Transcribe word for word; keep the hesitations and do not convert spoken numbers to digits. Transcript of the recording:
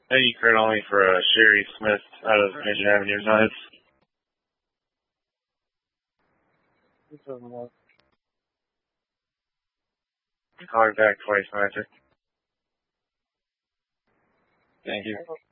Hey, Kurt, only for uh, Sherry Smith out of Mission Avenue Nights. Call her back twice, Magic. Thank you.